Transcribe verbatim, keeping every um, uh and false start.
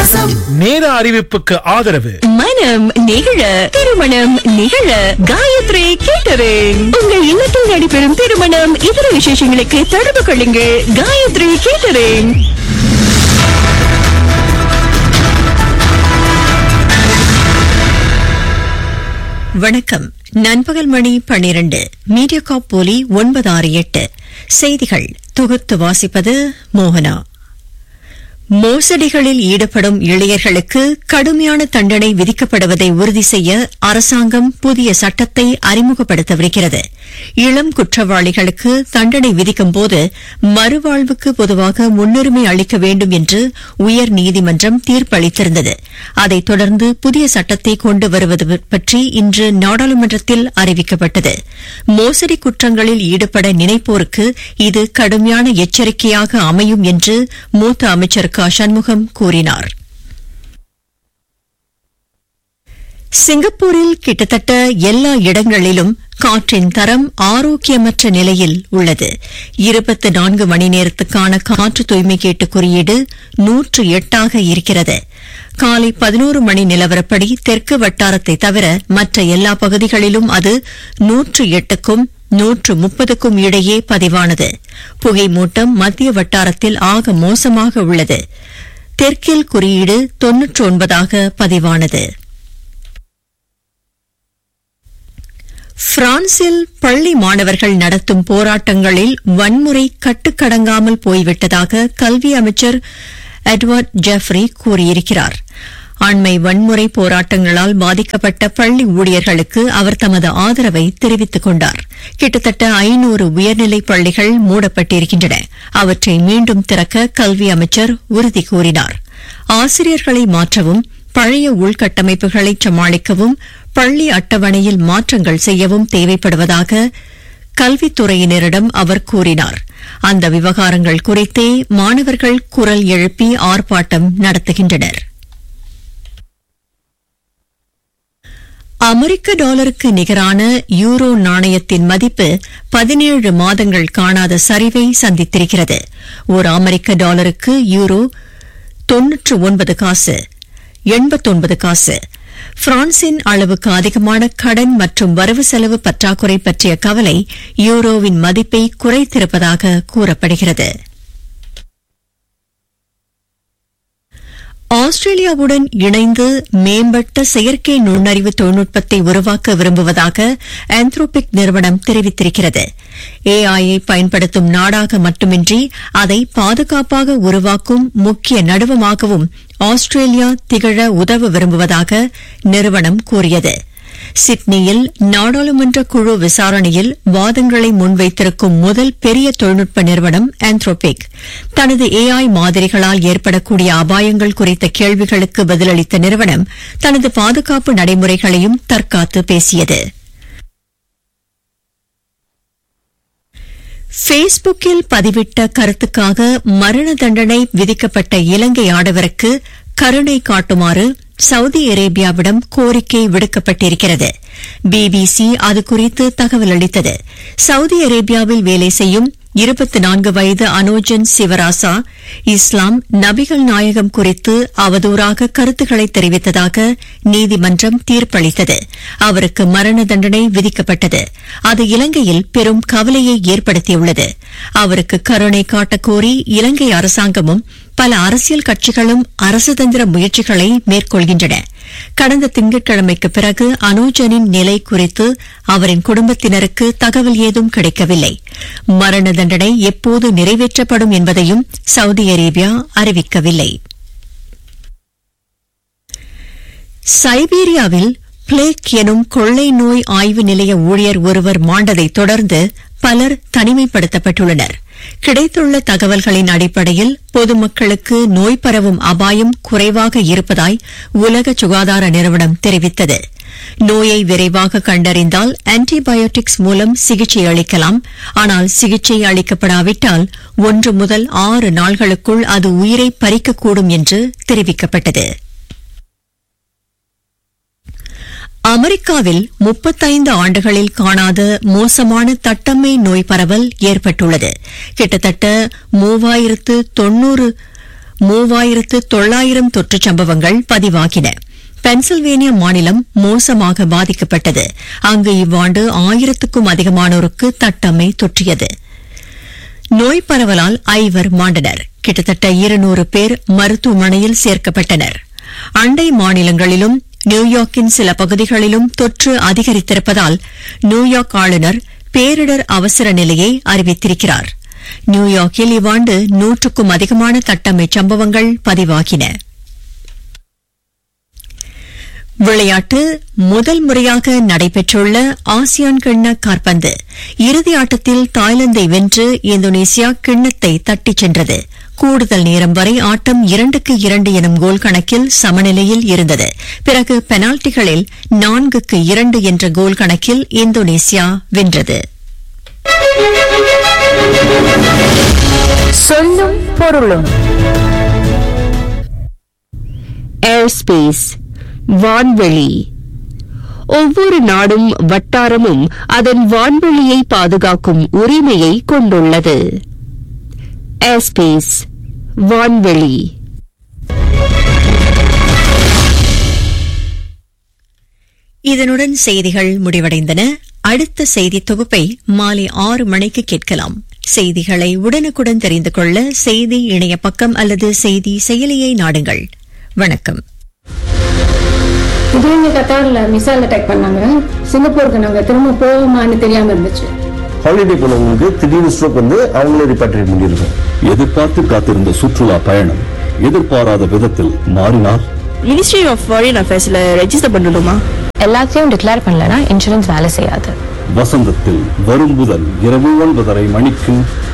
நேர அறிவிப்புக்கு ஆதரவு மனம் நிகழ திருமணம் நிகழ காயத்ரி கேட்டரிங். உங்கள் இல்லத்தில் நடைபெறும் திருமணம் இதர விசேஷங்களுக்கு தொடர்பு கொள்ளுங்கள். காயத்ரி கேட்டரிங். வணக்கம். நண்பகல் மணி பன்னிரண்டு. மீடியா காப் போலி ஒன்பது ஆறு எட்டு. செய்திகள் தொகுத்து வாசிப்பது மோகனா. மோசடிகளில் ஈடுபடும் இளைஞர்களுக்கு கடுமையான தண்டனை விதிக்கப்படுவதை உறுதி செய்ய அரசாங்கம் புதிய சட்டத்தை அறிமுகப்படுத்தவிருக்கிறது. இளம் குற்றவாளிகளுக்கு தண்டனை விதிக்கும் போது மறுவாழ்வுக்கு பொதுவாக முன்னுரிமை அளிக்க வேண்டும் என்று உயர்நீதிமன்றம் தீர்ப்பளித்திருந்தது. அதைத் தொடர்ந்து புதிய சட்டத்தை கொண்டு வருவது பற்றி இன்று நாடாளுமன்றத்தில் அறிவிக்கப்பட்டது. மோசடி குற்றங்களில் ஈடுபட நினைப்போருக்கு இது கடுமையான எச்சரிக்கையாக அமையும் என்று மூத்த அமைச்சர் சண்முகம் கூறினார். சிங்கப்பூரில் கிட்டத்தட்ட எல்லா இடங்களிலும் காற்றின் தரம் ஆரோக்கியமற்ற நிலையில் உள்ளது. இருபத்தி நான்கு மணி நேரத்துக்கான காற்று தூய்மை கேட்டு குறியீடு நூற்று எட்டாக இருக்கிறது. காலை பதினோரு மணி நிலவரப்படி தெற்கு வட்டாரத்தை தவிர மற்ற எல்லா பகுதிகளிலும் அது நூற்று எட்டுக்கும் நூற்று முப்பதுக்கும் இடையே பதிவானது. புகை மூட்டம் மத்திய வட்டாரத்தில் ஆக மோசமாக உள்ளது. தெற்கில் குறியீடு தொன்னூற்று ஒன்பதாக பதிவானது. பிரான்சில் பள்ளி மாணவர்கள் நடத்தும் போராட்டங்களில் வன்முறை கட்டுக்கடங்காமல் போய்விட்டதாக கல்வி அமைச்சர் எட்வர்ட் ஜெஃப்ரி கூறியிருக்கிறார். அண்மை வன்முறை போராட்டங்களால் பாதிக்கப்பட்ட பள்ளி ஊழியர்களுக்கு அவர் தமது ஆதரவை தெரிவித்துக் கொண்டார். கிட்டத்தட்ட ஐநூறு உயர்நிலைப் பள்ளிகள் மூடப்பட்டிருக்கின்றன. அவற்றை மீண்டும் திறக்க கல்வி அமைச்சர் உறுதி கூறினார். ஆசிரியர்களை மாற்றவும் பழைய உள்கட்டமைப்புகளை சமாளிக்கவும் பள்ளி அட்டவணையில் மாற்றங்கள் செய்யவும் தேவைப்படுவதாக கல்வித்துறையினரிடம் அவர் கூறினார். அந்த விவகாரங்கள் குறித்தே மாணவர்கள் குரல் எழுப்பி ஆர்ப்பாட்டம் நடத்துகின்றனர். அமெரிக்க டாலருக்கு நிகரான யூரோ நாணயத்தின் மதிப்பு பதினேழு மாதங்கள் காணாத சரிவை சந்தித்திருக்கிறது. ஒரு அமெரிக்க டாலருக்கு யூரோ தொன்னூற்று ஒன்பது காசு எண்பத்தொன்பது காசு. பிரான்சின் அளவுக்கு அதிகமான கடன் மற்றும் வரவு செலவு பற்றாக்குறை பற்றிய கவலை யூரோவின் மதிப்பை குறைத்திருப்பதாக கூறப்படுகிறது. ஆஸ்திரேலியாவுடன் இணைந்து மேம்பட்ட செயற்கை நுண்ணறிவு தொழில்நுட்பத்தை உருவாக்க விரும்புவதாக ஆந்த்ரோபிக் நிறுவனம் தெரிவித்திருக்கிறது. ஏஐயை பயன்படுத்தும் நாடாக மட்டுமின்றி அதை பாதுகாப்பாக உருவாக்கும் முக்கிய நடுவமாகவும் ஆஸ்திரேலியா திகழ உதவ விரும்புவதாக நிறுவனம் கூறியது. சிட்னியில் நாடாளுமன்ற குழு விசாரணையில் வாதங்களை முன்வைத்திருக்கும் முதல் பெரிய தொழில்நுட்ப நிறுவனம் ஆந்த்ரோபிக் தனது ஏஐ மாதிரிகளால் ஏற்படக்கூடிய அபாயங்கள் குறித்த கேள்விகளுக்கு பதிலளித்த நிறுவனம் தனது பாதுகாப்பு நடைமுறைகளையும் தற்காத்து பேசியது. ஃபேஸ்புக்கில் பதிவிட்ட கருத்துக்காக மரண தண்டனை விதிக்கப்பட்ட இலங்கை ஆடவருக்கு கருணை காட்டுமாறு சவுதி அரேபியாவிடம் கோரிக்கை விடுக்கப்பட்டிருக்கிறது. பிபிசி அது குறித்து தகவல் அளித்தது. சவுதி அரேபியாவில் வேலை செய்யும் இருபத்தி நான்கு வயது அனோஜன் சிவராசா இஸ்லாம் நபிகள் நாயகம் குறித்து அவதூறாக கருத்துக்களை தெரிவித்ததாக நீதிமன்றம் தீர்ப்பளித்தது. அவருக்கு மரண தண்டனை விதிக்கப்பட்டது. அது இலங்கையில் பெரும் கவலையை ஏற்படுத்தியுள்ளது. அவருக்கு கருணை காட்டக் கோரி இலங்கை அரசாங்கமும் பல அரசியல் கட்சிகளும் அரசுதந்திர முயற்சிகளை மேற்கொள்கின்றன. கடந்த திங்கட்கிழமைக்கு பிறகு அனோஜனின் நிலை குறித்து அவரின் குடும்பத்தினருக்கு தகவல் ஏதும் கிடைக்கவில்லை. மரண தண்டனை எப்போது நிறைவேற்றப்படும் என்பதையும் சவுதி அரேபியா அறிவிக்கவில்லை. சைபீரியாவில் பிளேக் எனும் கொள்ளை நோய் ஆய்வு நிலைய ஊழியர் ஒருவர் மாண்டதை தொடர்ந்து பலர் தனிமைப்படுத்தப்பட்டுள்ளனர். கிடைத்துள்ள தகவல்களின் அடிப்படையில் பொதுமக்களுக்கு நோய் பரவும் அபாயம் குறைவாக இருப்பதாய் உலக சுகாதார நிறுவனம் தெரிவித்தது. நோயை விரைவாக கண்டறிந்தால் ஆன்டிபயோட்டிக்ஸ் மூலம் சிகிச்சை அளிக்கலாம். ஆனால் சிகிச்சை அளிக்கப்படாவிட்டால் ஒன்று முதல் ஆறு நாள்களுக்குள் அது உயிரை பறிக்கக்கூடும் என்று தெரிவிக்கப்பட்டது. அமெரிக்காவில் முப்பத்தைந்து ஆண்டுகளில் காணாத மோசமான தட்டம்மை நோய் பரவல் ஏற்பட்டுள்ளது. கிட்டத்தட்ட மூவாயிரத்து தொன்னூறு மூவாயிரத்து தொள்ளாயிரம் தொற்றுச் சம்பவங்கள் பதிவாகின. பென்சில்வேனியா மாநிலம் மோசமாக பாதிக்கப்பட்டது. அங்கு இவ்வாண்டு ஆயிரத்துக்கும் அதிகமானோருக்கு தட்டம்மை தொற்றியது. நோய் பரவலால் ஐவர் மாண்டனர். கிட்டத்தட்ட இருநூறு பேர் மருத்துவமனையில் சேர்க்கப்பட்டனர். அண்டை மாநிலங்களிலும் நியூயார்க்கின் சில பகுதிகளிலும் தொற்று அதிகரித்திருப்பதால் நியூயார்க் ஆளுநர் பேரிடர் அவசர நிலையை அறிவித்திருக்கிறார். நியூயார்க்கில் இவ்வாண்டு நூற்றுக்கும் அதிகமான தட்டம்மை சம்பவங்கள் பதிவாகின. விளையாட்டு. முதல் முறையாக நடைபெற்றுள்ள ஆசியான் கிண்ண காற்பந்து இறுதி ஆட்டத்தில் தாய்லாந்தை வென்று இந்தோனேசியா கிண்ணத்தை தட்டிச் சென்றது. கூடுதல் நேரம் வரை ஆட்டம் இரண்டுக்கு இரண்டு எனும் கோல் கணக்கில் சமநிலையில் இருந்தது. பிறகு பெனால்டிகளில் நான்குக்கு இரண்டு என்ற கோல் கணக்கில் இந்தோனேசியா வென்றது. சொல்லும் பொருளும். ஏர்ஸ்பேஸ், வான்வெளி. ஒவ்வொரு நாடும் வட்டாரமும் அதன் வான்வெளியை பாதுகாக்கும் உரிமையை கொண்டுள்ளது. ஏர்ஸ்பேஸ், வான்வெளி. இதனுடன் செய்திகள் முடிவடைந்தன. அடுத்த செய்தி தொகுப்பை மாலை ஆறு மணிக்கு கேட்கலாம். செய்திகளை உடனுக்குடன் தெரிந்து கொள்ள செய்தி இணைய பக்கம் அல்லது செய்தி செயலியை நாடுங்கள். வணக்கம். திடீர்னு கத்தார்ல மிசைல் அட்டாக் பண்ணாங்க. சிங்கப்பூருக்கு நாங்க திரும்ப போவோமான்னு தெரியாம இருந்துச்சு. ஹாலிடே போனவங்களுக்கு திடீர்னு ஸ்ட்ரோக் வந்து அவங்களே ரிப்பாட்ரியேட் பண்ணியிருக்கோம். எதிர்பார்த்து காத்திருந்த சுற்றுலா பயணம் எதிர்பாராத விதத்தில் மாறினால் மினிஸ்ட்ரி ஆஃப் ஃபாரின் அஃபேர்ஸ்ல ரெஜிஸ்டர் பண்ணணுமா? எல்லாத்தையும் டிக்ளேர் பண்ணலனா இன்சூரன்ஸ் வேலை செய்யாது. வசந்தத்தில் வரும் முதல் இரவு ஒன்பதரை மணிக்கு